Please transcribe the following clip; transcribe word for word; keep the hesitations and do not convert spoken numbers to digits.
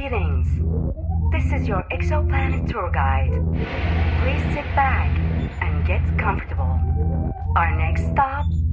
Greetings. This is your exoplanet tour guide. Please sit back and get comfortable. Our next stop